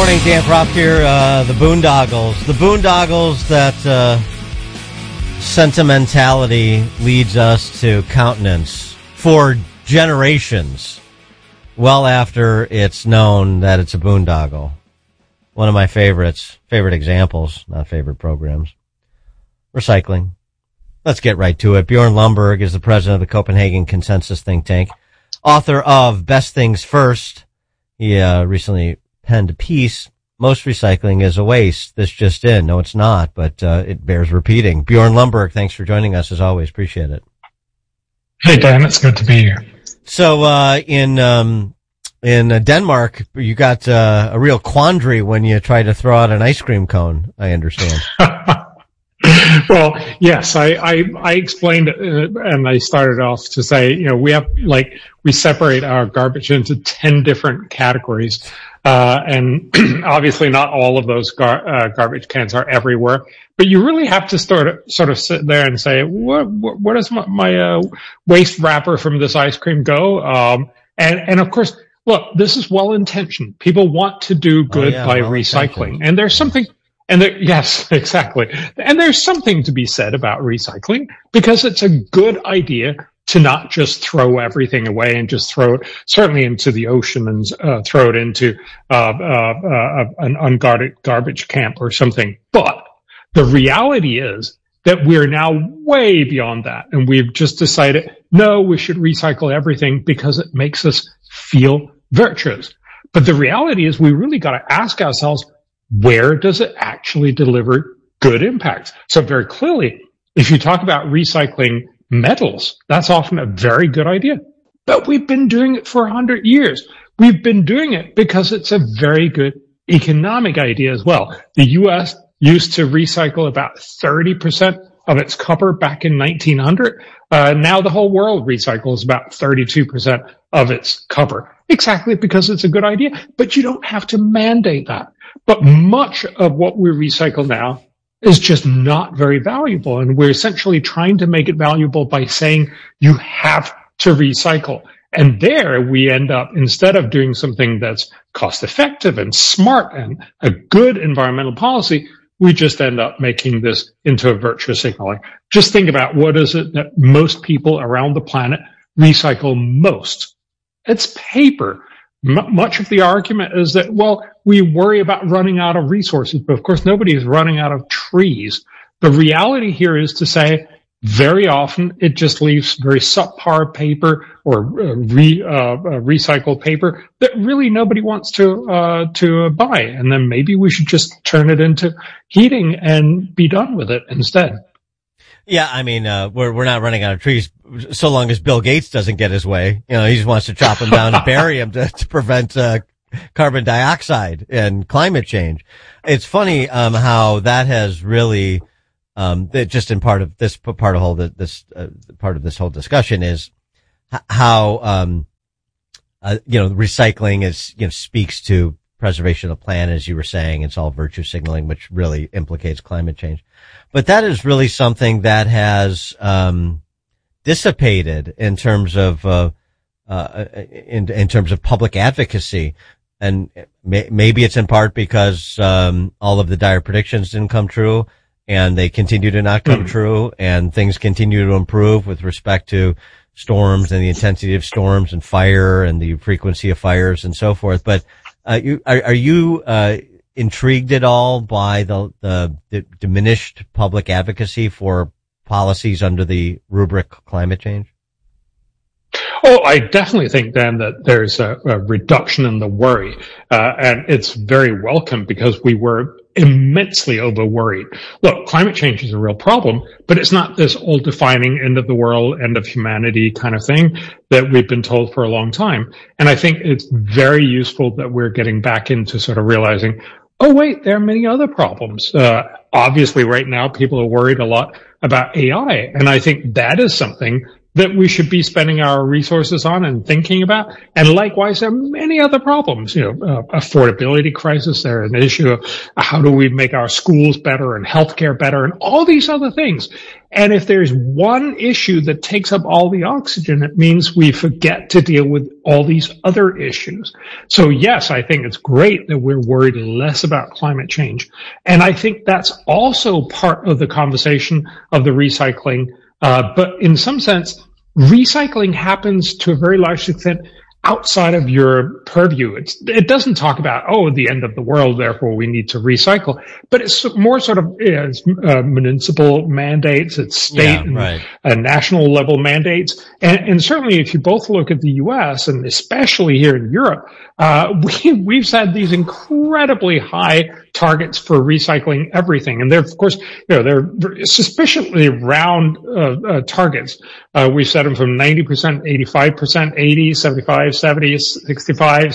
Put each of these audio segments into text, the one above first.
morning, Dan Proft here. The boondoggles. The boondoggles that sentimentality leads us to countenance for generations, well after it's known that it's a boondoggle. One of my favorite examples, not favorite programs. Recycling. Let's get right to it. Bjorn Lomborg is the president of the Copenhagen Consensus think tank, author of Best Things First. He recently penned a piece, Most Recycling is a Waste. This just in. No, it's not, but it bears repeating. Bjorn Lomborg, thanks for joining us as always. Appreciate it. Hey, Dan, it's good to be here. So in Denmark, you got a real quandary when you try to throw out an ice cream cone, I understand. Well, yes, I explained it, and I started off to say, we separate our garbage into 10 different categories, and obviously not all of those garbage cans are everywhere, but you really have to sort of sit there and say, where does my waste wrapper from this ice cream go? And of course, look, this is well-intentioned. People want to do good by recycling, and there's something. Yes, exactly. And there's something to be said about recycling because it's a good idea to not just throw everything away and just throw it certainly into the ocean and throw it into an unguarded garbage camp or something. But the reality is that we're now way beyond that, and we've just decided, no, we should recycle everything because it makes us feel virtuous. But the reality is we really got to ask ourselves, where does it actually deliver good impact? So very clearly, if you talk about recycling metals, that's often a very good idea. But we've been doing it for 100 years. We've been doing it because it's a very good economic idea as well. The U.S. used to recycle about 30% of its copper back in 1900. Now the whole world recycles about 32% of its copper. Exactly because it's a good idea. But you don't have to mandate that. But much of what we recycle now is just not very valuable. And we're essentially trying to make it valuable by saying you have to recycle. And there we end up, instead of doing something that's cost effective and smart and a good environmental policy, we just end up making this into a virtuous signal. Just think about what is it that most people around the planet recycle most? It's paper. Much of the argument is that, well, we worry about running out of resources, but of course nobody is running out of trees. The reality here is to say very often it just leaves very subpar paper or recycled paper that really nobody wants to buy. And then maybe we should just turn it into heating and be done with it instead. Yeah, I mean, we're not running out of trees so long as Bill Gates doesn't get his way. You know, he just wants to chop them down and bury them to prevent carbon dioxide and climate change. It's funny how that has really just in part of this part of this whole discussion is how recycling is speaks to preservation of the planet, as you were saying. It's all virtue signaling, which really implicates climate change. But that is really something that has dissipated in terms of in terms of public advocacy, and maybe it's in part because all of the dire predictions didn't come true, and they continue to not come true, and things continue to improve with respect to storms and the intensity of storms and fire and the frequency of fires and so forth. But are you intrigued at all by the diminished public advocacy for policies under the rubric climate change? Oh, I definitely think, Dan, that there's a reduction in the worry, and it's very welcome because we were immensely over-worried. Look, climate change is a real problem, but it's not this all-defining end of the world, end of humanity kind of thing that we've been told for a long time. And I think it's very useful that we're getting back into sort of realizing, oh, wait, there are many other problems. Obviously, right now, people are worried a lot about AI, and I think that is something that we should be spending our resources on and thinking about. And likewise, there are many other problems, affordability crisis. There's an issue of how do we make our schools better and healthcare better and all these other things. And if there's one issue that takes up all the oxygen, it means we forget to deal with all these other issues. So yes, I think it's great that we're worried less about climate change. And I think that's also part of the conversation of the recycling. But in some sense, recycling happens to a very large extent outside of your purview. It doesn't talk about, the end of the world, therefore we need to recycle. But it's more sort of municipal mandates, it's state and national level mandates. And certainly if you both look at the U.S. and especially here in Europe, we've had these incredibly high targets for recycling everything. And they're, of course, they're suspiciously round targets. We've set them from 90%, 85%, 80, 75, 70, 65,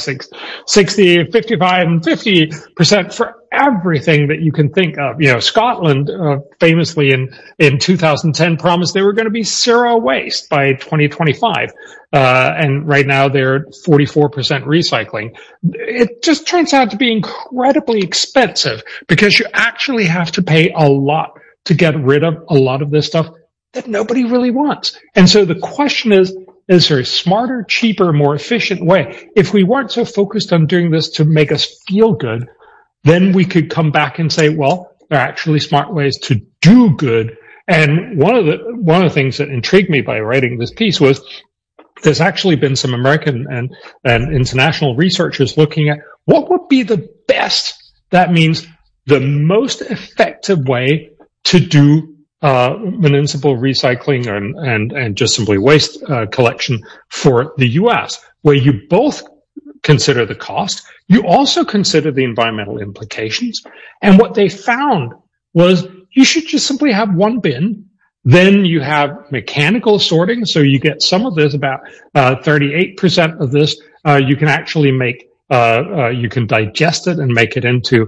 60, 55, and 50% for everything that you can think of. Scotland famously in 2010 promised they were going to be zero waste by 2025. And right now they're at 44% recycling. It just turns out to be incredibly expensive because you actually have to pay a lot to get rid of a lot of this stuff that nobody really wants. And so the question is there a smarter, cheaper, more efficient way? If we weren't so focused on doing this to make us feel good, then we could come back and say, well, there are actually smart ways to do good. And one of the things that intrigued me by writing this piece was there's actually been some American and international researchers looking at what would be the best, that means the most effective way to do municipal recycling and just simply waste collection for the U.S., where you both consider the cost. You also consider the environmental implications. And what they found was you should just simply have one bin. Then you have mechanical sorting. So you get some of this, about 38% of this, you can actually make, you can digest it and make it into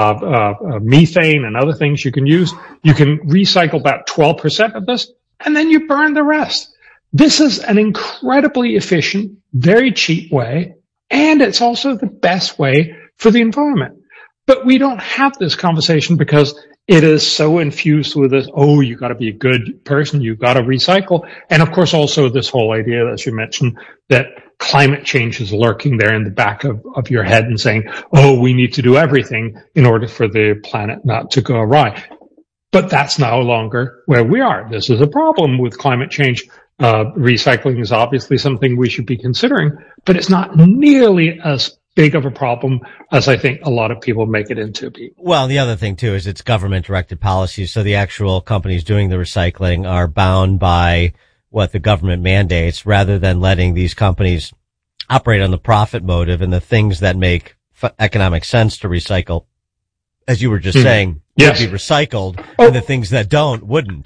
methane and other things you can use. You can recycle about 12% of this, and then you burn the rest. This is an incredibly efficient, very cheap way, and it's also the best way for the environment. But we don't have this conversation because it is so infused with this, you got to be a good person, you got to recycle. And of course also this whole idea, as you mentioned, that climate change is lurking there in the back of your head and saying, we need to do everything in order for the planet not to go awry. But that's no longer where we are. This is a problem with climate change. Recycling is obviously something we should be considering, but it's not nearly as big of a problem as I think a lot of people make it into. Well, the other thing too is it's government directed policies. So the actual companies doing the recycling are bound by what the government mandates rather than letting these companies operate on the profit motive and the things that make economic sense to recycle, as you were just saying, would be recycled and the things that don't wouldn't.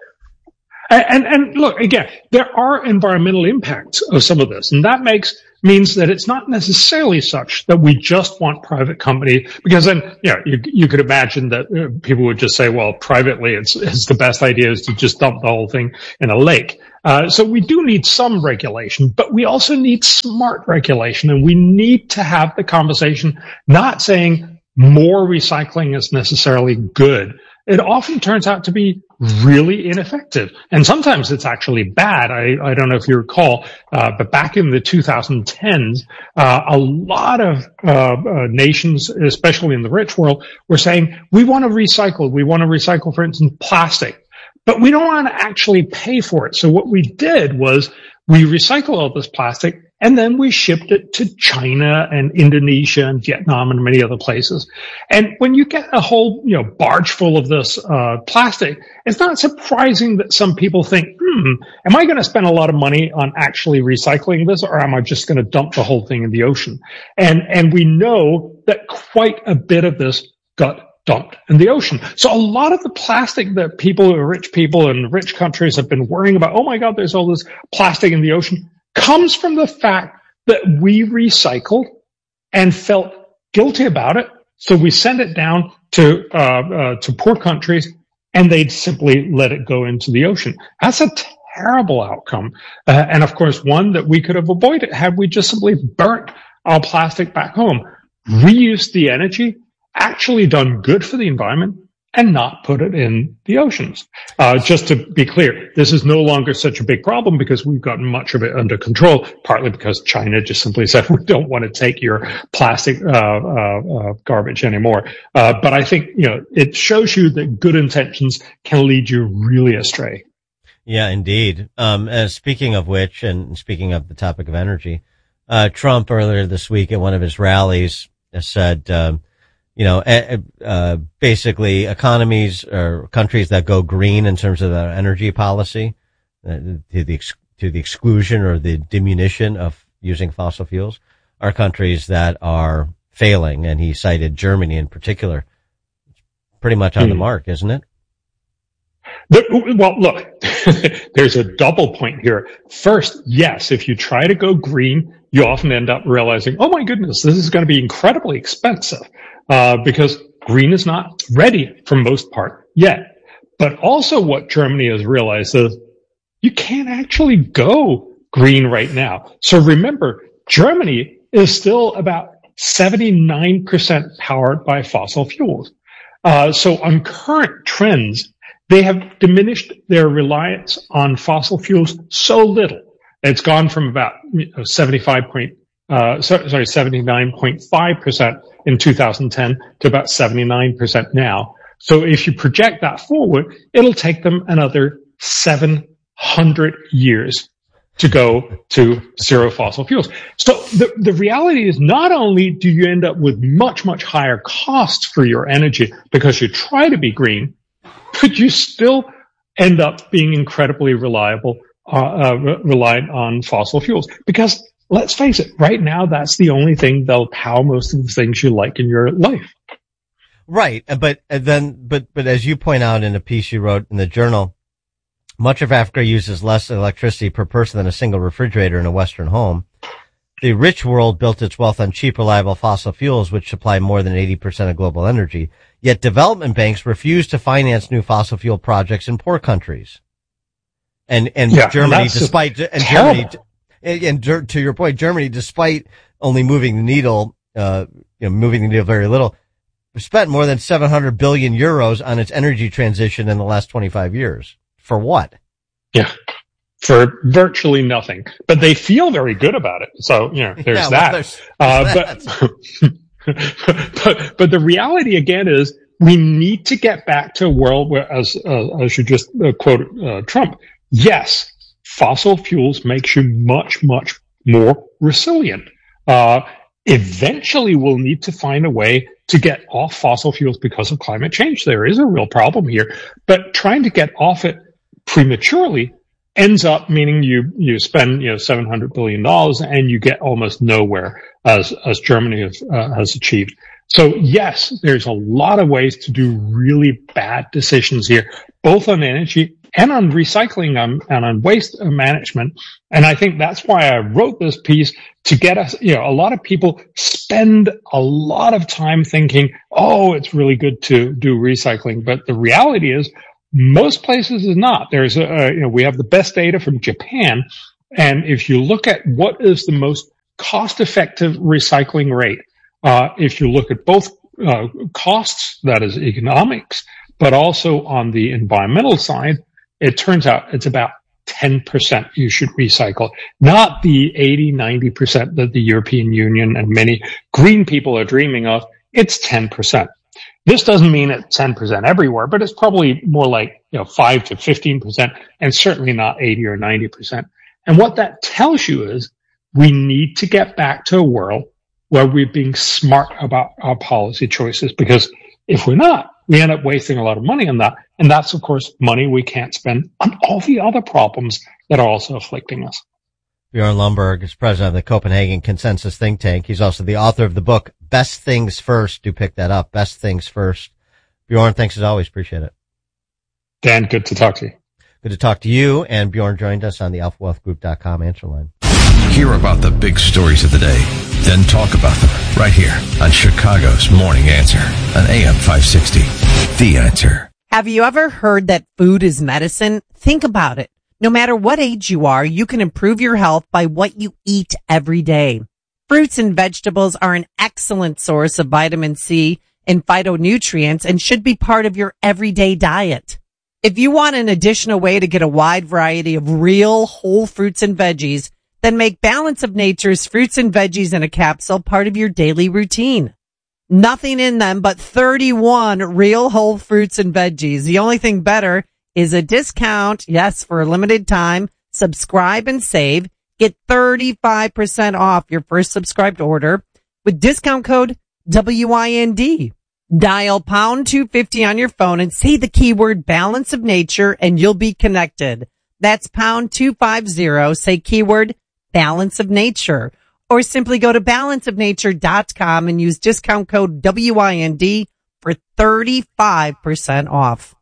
And look, again, there are environmental impacts of some of this, and that means that it's not necessarily such that we just want private company, because then, you could imagine that people would just say, well, privately, it's the best idea is to just dump the whole thing in a lake. So we do need some regulation, but we also need smart regulation, and we need to have the conversation not saying more recycling is necessarily good. It often turns out to be really ineffective. And sometimes it's actually bad. I don't know if you recall, but back in the 2010s, a lot of nations, especially in the rich world, were saying, we want to recycle. We want to recycle, for instance, plastic. But we don't want to actually pay for it. So what we did was we recycled all this plastic, and then we shipped it to China and Indonesia and Vietnam and many other places. And when you get a whole, barge full of this plastic, it's not surprising that some people think, am I going to spend a lot of money on actually recycling this, or am I just going to dump the whole thing in the ocean? And we know that quite a bit of this got dumped in the ocean. So a lot of the plastic that rich people in rich countries have been worrying about, oh my God, there's all this plastic in the ocean, comes from the fact that we recycled and felt guilty about it. So we sent it down to poor countries, and they'd simply let it go into the ocean. That's a terrible outcome. And of course, one that we could have avoided had we just simply burnt our plastic back home, reused the energy, actually done good for the environment, and not put it in the oceans. Just to be clear, this is no longer such a big problem because we've gotten much of it under control, partly because China just simply said, we don't want to take your plastic garbage anymore. But I think, it shows you that good intentions can lead you really astray. Yeah, indeed. Speaking of which, and speaking of the topic of energy, Trump earlier this week at one of his rallies said, basically economies or countries that go green in terms of their energy policy, to the exclusion or the diminution of using fossil fuels, are countries that are failing. And he cited Germany in particular. It's pretty much on the mark, isn't it? Well, look, there's a double point here. First, yes, if you try to go green, you often end up realizing, oh my goodness, this is going to be incredibly expensive. Because green is not ready for most part yet. But also what Germany has realized is you can't actually go green right now. So remember, Germany is still about 79% powered by fossil fuels. So on current trends, they have diminished their reliance on fossil fuels so little. It's gone from about 79.5% in 2010 to about 79% now. So if you project that forward, it'll take them another 700 years to go to zero fossil fuels. So the reality is not only do you end up with much, much higher costs for your energy because you try to be green, but you still end up being incredibly reliant on fossil fuels. Because let's face it, right now, that's the only thing that'll power most of the things you like in your life. Right. But as you point out in a piece you wrote in the journal, much of Africa uses less electricity per person than a single refrigerator in a Western home. The rich world built its wealth on cheap, reliable fossil fuels, which supply more than 80% of global energy. Yet development banks refuse to finance new fossil fuel projects in poor countries. And Germany, and to your point, Germany, despite only moving the needle, very little, spent more than 700 billion euros on its energy transition in the last 25 years. For what? Yeah. For virtually nothing. But they feel very good about it. So, there's that. But the reality again is we need to get back to a world where, as you just quoted Trump, yes, fossil fuels makes you much, much more resilient. Eventually we'll need to find a way to get off fossil fuels because of climate change. There is a real problem here, but trying to get off it prematurely ends up meaning you spend, $700 billion and you get almost nowhere as Germany has achieved. So yes, there's a lot of ways to do really bad decisions here, both on energy and on recycling and on waste management. And I think that's why I wrote this piece to get us, a lot of people spend a lot of time thinking, oh, it's really good to do recycling. But the reality is most places is not. There's we have the best data from Japan. And if you look at what is the most cost-effective recycling rate, if you look at both costs, that is economics, but also on the environmental side, it turns out it's about 10% you should recycle, not the 80, 90% that the European Union and many green people are dreaming of. It's 10%. This doesn't mean it's 10% everywhere, but it's probably more like 5 to 15%, and certainly not 80 or 90%. And what that tells you is we need to get back to a world where we're being smart about our policy choices, because if we're not, we end up wasting a lot of money on that. And that's, of course, money we can't spend on all the other problems that are also afflicting us. Bjorn Lomborg is president of the Copenhagen Consensus think tank. He's also the author of the book, Best Things First. Do pick that up. Best Things First. Bjorn, thanks as always. Appreciate it. Dan, good to talk to you. Good to talk to you. And Bjorn joined us on the alphawealthgroup.com answer line. Hear about the big stories of the day, then talk about them right here on Chicago's Morning Answer on AM 560. The Answer. Have you ever heard that food is medicine? Think about it. No matter what age you are, you can improve your health by what you eat every day. Fruits and vegetables are an excellent source of vitamin C and phytonutrients and should be part of your everyday diet. If you want an additional way to get a wide variety of real whole fruits and veggies, then make Balance of Nature's fruits and veggies in a capsule part of your daily routine. Nothing in them but 31 real whole fruits and veggies. The only thing better is a discount. Yes, for a limited time. Subscribe and save. Get 35% off your first subscribed order with discount code WIND. Dial pound 250 on your phone and say the keyword Balance of Nature and you'll be connected. That's pound 250. Say keyword Balance of Nature. Or simply go to balanceofnature.com and use discount code WIND for 35% off.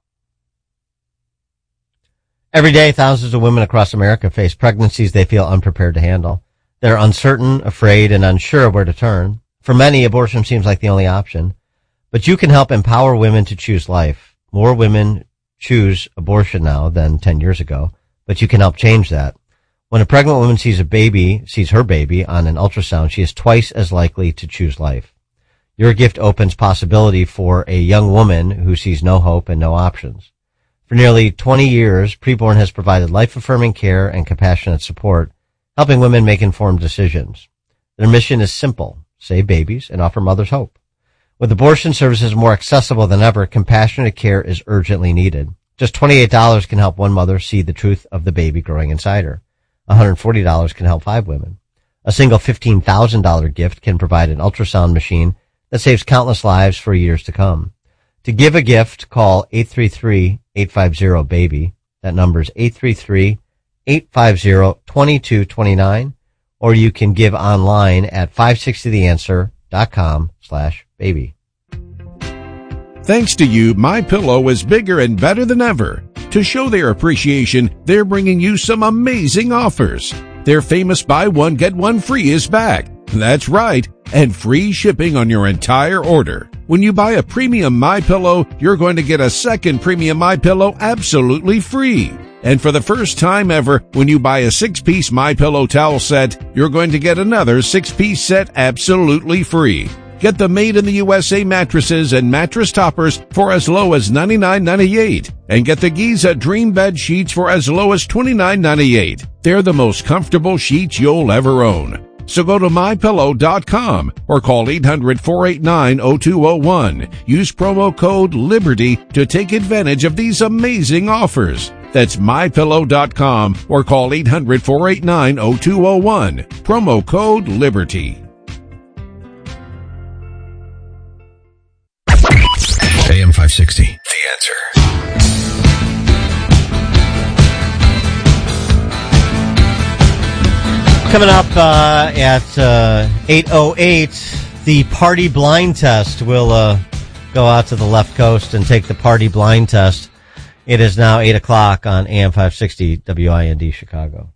Every day, thousands of women across America face pregnancies they feel unprepared to handle. They're uncertain, afraid, and unsure of where to turn. For many, abortion seems like the only option. But you can help empower women to choose life. More women choose abortion now than 10 years ago, but you can help change that. When a pregnant woman sees her baby on an ultrasound, she is twice as likely to choose life. Your gift opens possibility for a young woman who sees no hope and no options. For nearly 20 years, Preborn has provided life-affirming care and compassionate support, helping women make informed decisions. Their mission is simple: save babies and offer mothers hope. With abortion services more accessible than ever, compassionate care is urgently needed. Just $28 can help one mother see the truth of the baby growing inside her. $140 can help 5 women. A single $15,000 gift can provide an ultrasound machine that saves countless lives for years to come. To give a gift, call 833-850-BABY. That number is 833-850-2229. Or you can give online at 560theanswer.com/baby. Thanks to you, MyPillow is bigger and better than ever. To show their appreciation, they're bringing you some amazing offers. Their famous buy one, get one free is back. That's right. And free shipping on your entire order. When you buy a premium MyPillow, you're going to get a second premium MyPillow absolutely free. And for the first time ever, when you buy a 6-piece MyPillow towel set, you're going to get another 6-piece set absolutely free. Get the Made in the USA mattresses and mattress toppers for as low as $99.98. And get the Giza Dream Bed sheets for as low as $29.98. They're the most comfortable sheets you'll ever own. So go to MyPillow.com or call 800-489-0201. Use promo code LIBERTY to take advantage of these amazing offers. That's MyPillow.com or call 800-489-0201. Promo code LIBERTY. AM 560, The Answer. Coming up at 8:08, the party blind test. We'll go out to the left coast and take the party blind test. It is now 8 o'clock on AM 560 WIND Chicago.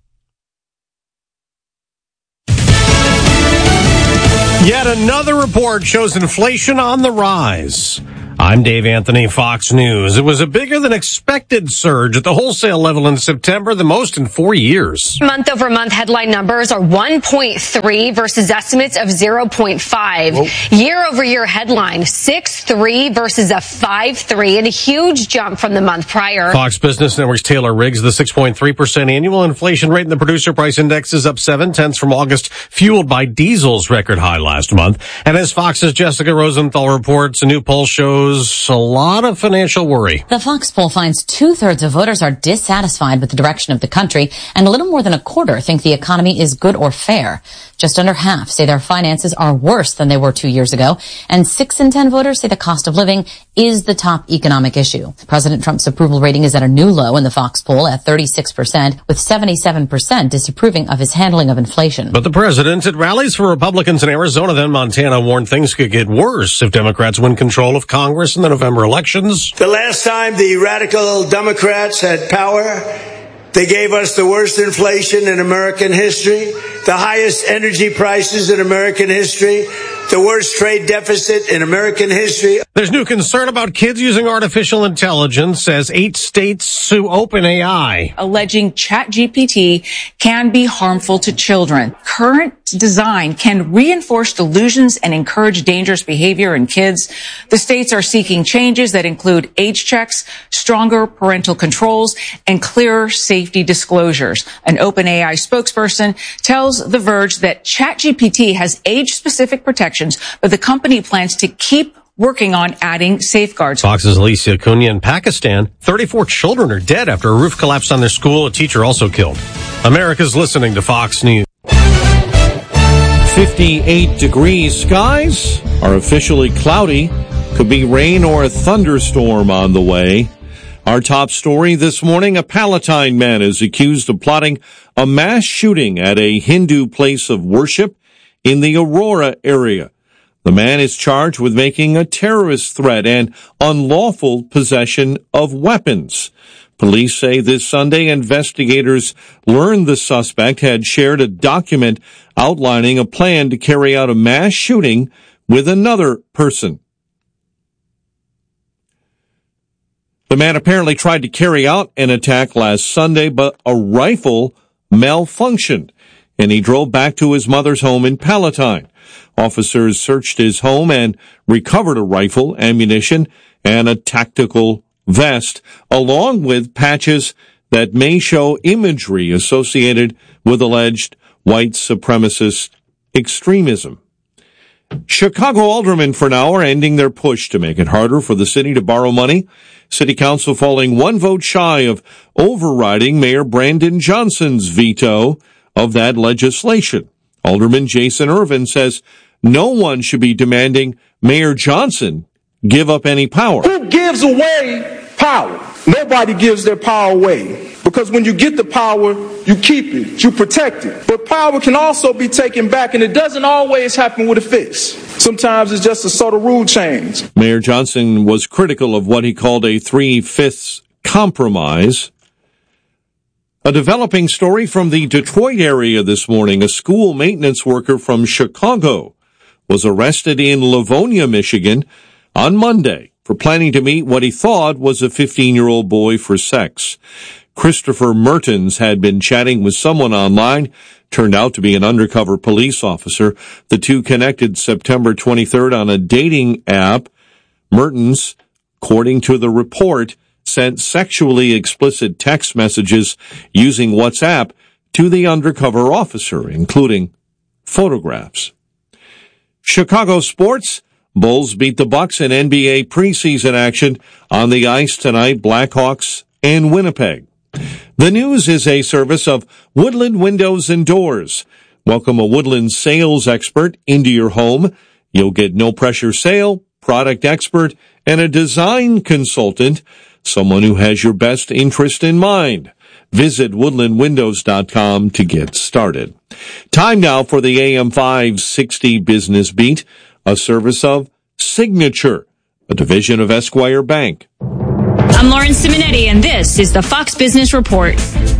Yet another report shows inflation on the rise. I'm Dave Anthony, Fox News. It was a bigger than expected surge at the wholesale level in September, the most in 4 years. Month-over-month headline numbers are 1.3 versus estimates of 0.5. Whoa. Year-over-year headline, 6.3 versus a 5.3, and a huge jump from the month prior. Fox Business Network's Taylor Riggs, the 6.3% annual inflation rate in the producer price index is up 0.7 from August, fueled by diesel's record high last month. And as Fox's Jessica Rosenthal reports, a new poll shows a lot of financial worry. The Fox poll finds 2/3 of voters are dissatisfied with the direction of the country, and a little more than a quarter think the economy is good or fair. Just under half say their finances are worse than they were 2 years ago, and 6 in 10 voters say the cost of living is the top economic issue. President Trump's approval rating is at a new low in the Fox poll at 36%, with 77% disapproving of his handling of inflation. But the president at rallies for Republicans in Arizona, then Montana, warned things could get worse if Democrats win control of Congress in the November elections. The last time the radical Democrats had power, they gave us the worst inflation in American history, the highest energy prices in American history, the worst trade deficit in American history. There's new concern about kids using artificial intelligence as 8 states sue OpenAI, alleging ChatGPT can be harmful to children. Current design can reinforce delusions and encourage dangerous behavior in kids. The states are seeking changes that include age checks, stronger parental controls, and clearer safety disclosures. An OpenAI spokesperson tells The Verge that ChatGPT has age-specific protections, but the company plans to keep working on adding safeguards. Fox's Alicia Cunha in Pakistan. 34 children are dead after a roof collapsed on their school. A teacher also killed. America's listening to Fox News. 58 degrees. Skies are officially cloudy. Could be rain or a thunderstorm on the way. Our top story this morning, a Palatine man is accused of plotting a mass shooting at a Hindu place of worship in the Aurora area. The man is charged with making a terrorist threat and unlawful possession of weapons. Police say this Sunday investigators learned the suspect had shared a document outlining a plan to carry out a mass shooting with another person. The man apparently tried to carry out an attack last Sunday, but a rifle malfunctioned, and he drove back to his mother's home in Palatine. Officers searched his home and recovered a rifle, ammunition, and a tactical vest, along with patches that may show imagery associated with alleged white supremacist extremism. Chicago aldermen for now are ending their push to make it harder for the city to borrow money. City Council falling one vote shy of overriding Mayor Brandon Johnson's veto of that legislation. Alderman Jason Irvin says no one should be demanding Mayor Johnson give up any power. Who gives away power? Nobody gives their power away. Because when you get the power, you keep it, you protect it. But power can also be taken back, and it doesn't always happen with a fist. Sometimes it's just a sort of rule change. Mayor Johnson was critical of what he called a 3/5 compromise. A developing story from the Detroit area this morning. A school maintenance worker from Chicago was arrested in Livonia, Michigan on Monday for planning to meet what he thought was a 15-year-old boy for sex. Christopher Mertens had been chatting with someone online, turned out to be an undercover police officer. The two connected September 23rd on a dating app. Mertens, according to the report, sent sexually explicit text messages using WhatsApp to the undercover officer, including photographs. Chicago sports. Bulls beat the Bucks in NBA preseason action on the ice tonight. Blackhawks and Winnipeg. The news is a service of Woodland Windows and Doors. Welcome a Woodland sales expert into your home. You'll get no pressure sale, product expert, and a design consultant, someone who has your best interest in mind. Visit woodlandwindows.com to get started. Time now for the AM 560 Business Beat, a service of Signature, a division of Esquire Bank. I'm Lauren Simonetti, and this is the Fox Business Report.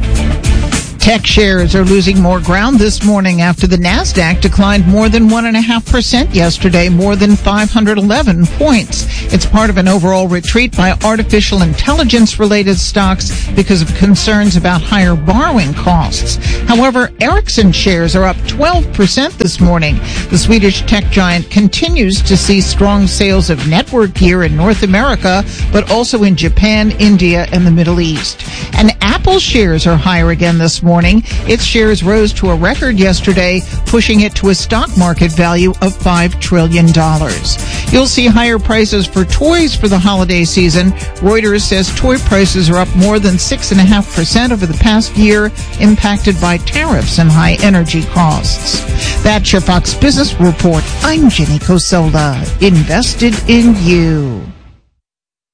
Tech shares are losing more ground this morning after the NASDAQ declined more than 1.5% yesterday, more than 511 points. It's part of an overall retreat by artificial intelligence-related stocks because of concerns about higher borrowing costs. However, Ericsson shares are up 12% this morning. The Swedish tech giant continues to see strong sales of network gear in North America, but also in Japan, India, and the Middle East. And Apple shares are higher again this morning. Its shares rose to a record yesterday, pushing it to a stock market value of $5 trillion. You'll see higher prices for toys for the holiday season. Reuters says toy prices are up more than 6.5% over the past year, impacted by tariffs and high energy costs. That's your Fox Business Report. I'm Jenny Cosola. Invested in you.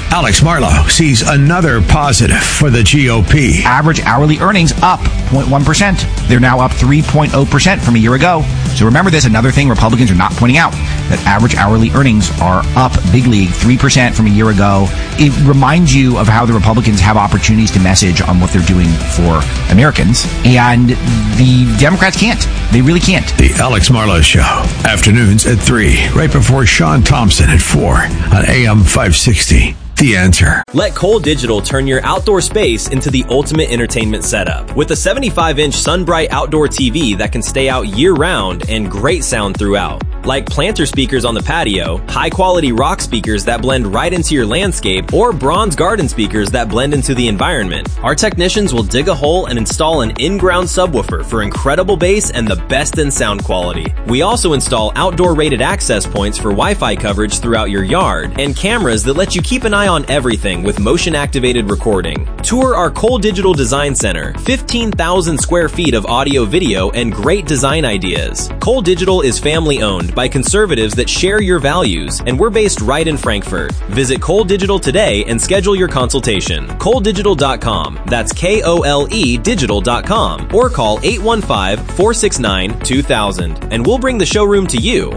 Alex Marlow sees another positive for the GOP. Average hourly earnings up 0.1%. They're now up 3.0% from a year ago. So remember this, another thing Republicans are not pointing out, that average hourly earnings are up big league, 3% from a year ago. It reminds you of how the Republicans have opportunities to message on what they're doing for Americans, and the Democrats can't. They really can't. The Alex Marlow Show, afternoons at 3, right before Sean Thompson at 4 on AM 560. The Answer. Let Cole Digital turn your outdoor space into the ultimate entertainment setup. With a 75-inch SunBright outdoor TV that can stay out year-round and great sound throughout. Like planter speakers on the patio, high-quality rock speakers that blend right into your landscape, or bronze garden speakers that blend into the environment. Our technicians will dig a hole and install an in-ground subwoofer for incredible bass and the best in sound quality. We also install outdoor-rated access points for Wi-Fi coverage throughout your yard, and cameras that let you keep an eye on everything with motion-activated recording. Tour our Cole Digital Design Center, 15,000 square feet of audio, video, and great design ideas. Cole Digital is family-owned by conservatives that share your values, and we're based right in Frankfurt. Visit Cole Digital today and schedule your consultation. ColeDigital.com. That's KOLE digital.com. Or call 815-469-2000, and we'll bring the showroom to you.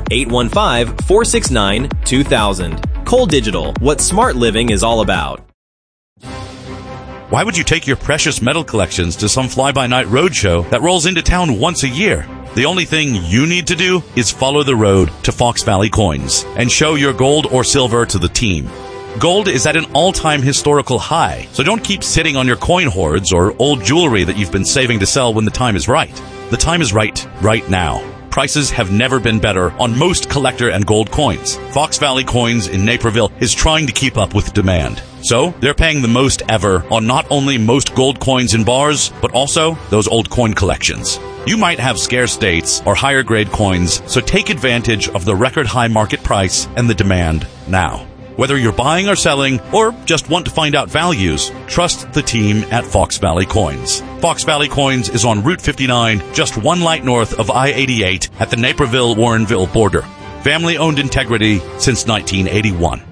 815-469-2000. Cole Digital, what smart living is all about. Why would you take your precious metal collections to some fly-by-night roadshow that rolls into town once a year? The only thing you need to do is follow the road to Fox Valley Coins and show your gold or silver to the team. Gold is at an all-time historical high, so don't keep sitting on your coin hoards or old jewelry that you've been saving to sell when the time is right. The time is right now. Prices have never been better on most collector and gold coins. Fox Valley Coins in Naperville is trying to keep up with demand. So, they're paying the most ever on not only most gold coins in bars, but also those old coin collections. You might have scarce dates or higher grade coins, so take advantage of the record high market price and the demand now. Whether you're buying or selling, or just want to find out values, trust the team at Fox Valley Coins. Fox Valley Coins is on Route 59, just one light north of I-88 at the Naperville-Warrenville border. Family-owned integrity since 1981.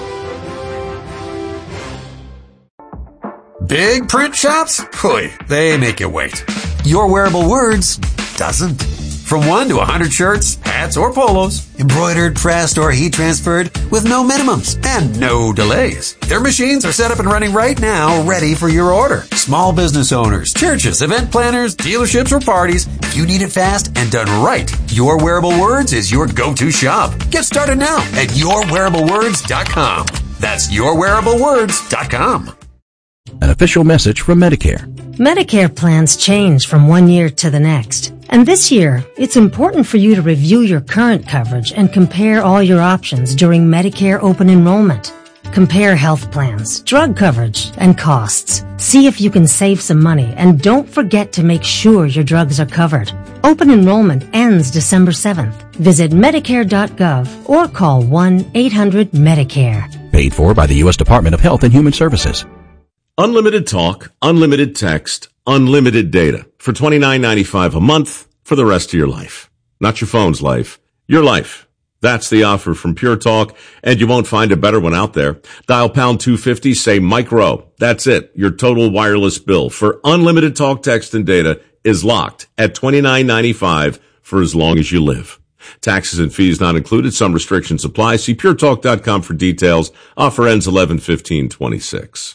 Big print shops? Boy, they make you wait. Your Wearable Words doesn't. From 1 to 100 shirts, hats, or polos, embroidered, pressed, or heat transferred with no minimums and no delays. Their machines are set up and running right now, ready for your order. Small business owners, churches, event planners, dealerships, or parties, if you need it fast and done right, Your Wearable Words is your go-to shop. Get started now at YourWearableWords.com. That's YourWearableWords.com. An official message from Medicare. Medicare plans change from one year to the next. And this year, it's important for you to review your current coverage and compare all your options during Medicare open enrollment. Compare health plans, drug coverage, and costs. See if you can save some money, and don't forget to make sure your drugs are covered. Open enrollment ends December 7th. Visit Medicare.gov or call 1-800-MEDICARE. Paid for by the U.S. Department of Health and Human Services. Unlimited talk, unlimited text, unlimited data for $29.95 a month for the rest of your life. Not your phone's life, your life. That's the offer from Pure Talk, and you won't find a better one out there. Dial pound 250, say Mike Rowe. That's it. Your total wireless bill for unlimited talk, text, and data is locked at $29.95 for as long as you live. Taxes and fees not included. Some restrictions apply. See puretalk.com for details. Offer ends 11/15/26.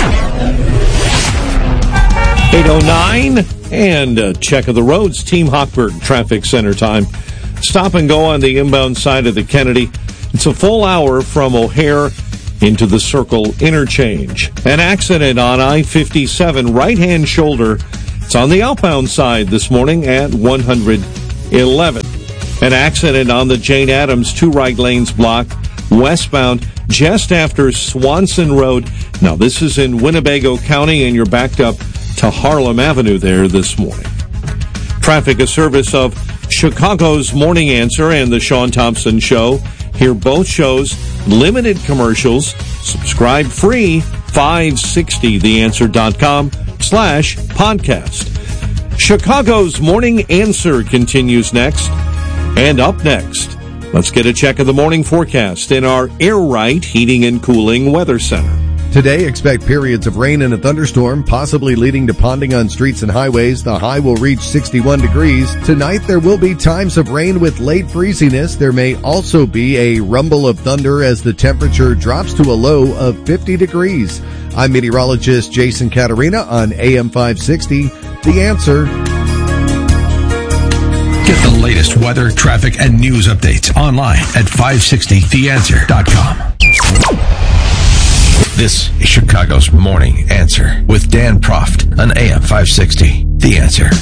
8:09 and a check of the roads. Team Hochberg Traffic Center time. Stop and go on the inbound side of the Kennedy. It's a full hour from O'Hare into the Circle interchange. An accident on I-57 right-hand shoulder. It's on the outbound side this morning at 111. An accident on the Jane Addams 2 right lanes block westbound just after Swanson Road. Now this is in Winnebago County and you're backed up to Harlem Avenue there this morning. Traffic, a service of Chicago's Morning Answer and the Sean Thompson Show. Hear both shows, limited commercials. Subscribe free, 560theanswer.com/podcast. Chicago's Morning Answer continues next. And up next, Let's get a check of the morning forecast in our Air Right Heating and Cooling Weather Center. Today, expect periods of rain and a thunderstorm, possibly leading to ponding on streets and highways. The high will reach 61 degrees. Tonight, there will be times of rain with late breeziness. There may also be a rumble of thunder as the temperature drops to a low of 50 degrees. I'm meteorologist Jason Caterina on AM 560. The Answer. Get the latest weather, traffic, and news updates online at 560theanswer.com. This is Chicago's Morning Answer with Dan Proft on AM 560. The Answer.